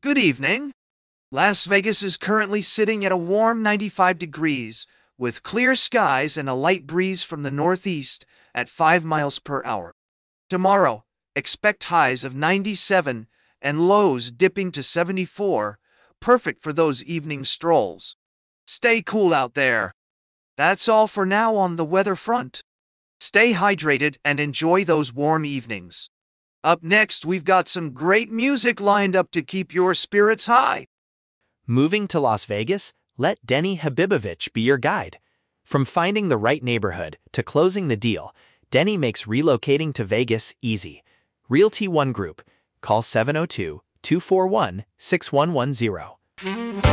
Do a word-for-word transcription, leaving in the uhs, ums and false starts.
Good evening. Las Vegas is currently sitting at a warm ninety-five degrees, with clear skies and a light breeze from the northeast at five miles per hour. Tomorrow, expect highs of ninety-seven and lows dipping to seventy-four, perfect for those evening strolls. Stay cool out there. That's all for now on the weather front. Stay hydrated and enjoy those warm evenings. Up next, we've got some great music lined up to keep your spirits high. Moving to Las Vegas? Let Denny Habibovich be your guide. From finding the right neighborhood to closing the deal, Denny makes relocating to Vegas easy. Realty One Group. Call seven oh two, two four one, six one one zero.